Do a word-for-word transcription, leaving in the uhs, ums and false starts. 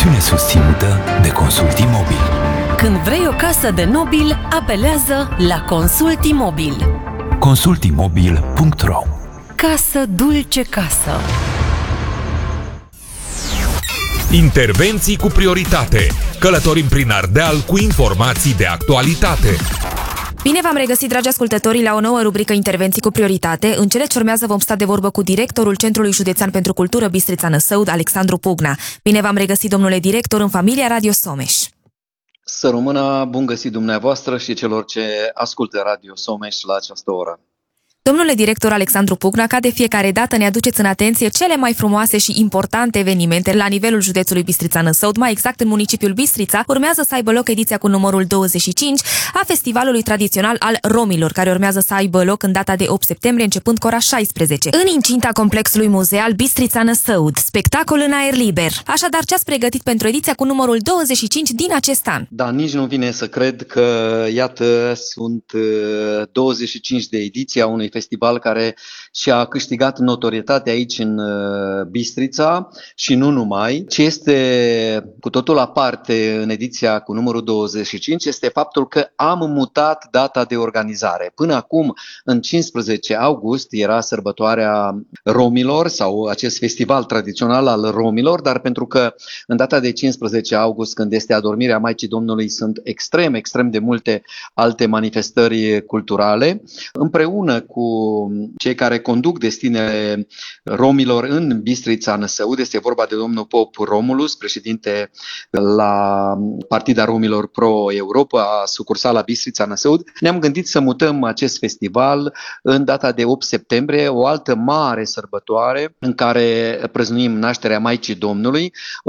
Emisiune susținută de Consult Imobil. Când vrei o casă de nobil, apelează la Consult Imobil. consult imobil punct ro. Casă dulce casă. Intervenții cu prioritate. Călătorim prin Ardeal cu informații de actualitate. Bine v-am regăsit, dragi ascultători, la o nouă rubrică Intervenții cu prioritate. În cele ce urmează vom sta de vorbă cu directorul Centrului Județean pentru Cultură Bistrița-Năsăud, Alexandru Pugna. Bine v-am regăsit, domnule director, în familia Radio Someș. Să rămână bun găsit dumneavoastră și celor ce ascultă Radio Someș la această oră. Domnule director Alexandru Pugna, ca de fiecare dată ne aduceți în atenție cele mai frumoase și importante evenimente la nivelul județului Bistrița-Năsăud, mai exact în municipiul Bistrița. Urmează să aibă loc ediția cu numărul douăzeci și cinci a festivalului tradițional al romilor, care urmează să aibă loc în data de opt septembrie, începând cu ora șaisprezece, în incinta complexului muzeal Bistrița-Năsăud, spectacol în aer liber. Așadar, ce ați pregătit pentru ediția cu numărul douăzeci și cinci din acest an? Da, nici nu vine să cred că, iată, sunt douăzeci și cinci de ediții a unui festival care și-a câștigat notorietate aici în Bistrița și nu numai. Ce este cu totul aparte în ediția cu numărul douăzeci și cinci este faptul că am mutat data de organizare. Până acum, în cincisprezece august, era sărbătoarea romilor sau acest festival tradițional al romilor, dar pentru că în data de cincisprezece august, când este adormirea Maicii Domnului, sunt extrem, extrem de multe alte manifestări culturale, împreună cu cei care conduc destinele romilor în Bistrița-Năsăud, este vorba de domnul Pop Romulus, președinte la Partida Romilor Pro-Europa, sucursala Bistrița-Năsăud, ne-am gândit să mutăm acest festival în data de opt septembrie, o altă mare sărbătoare în care prăznuim nașterea Maicii Domnului,